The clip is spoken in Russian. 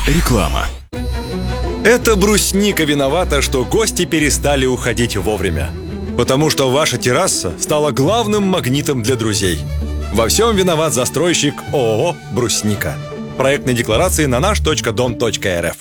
Реклама. Это брусника виновата, что гости перестали уходить вовремя. Потому что ваша терраса стала главным магнитом для друзей. Во всем виноват застройщик ООО «Брусника». Проектные декларации на наш.дом.рф.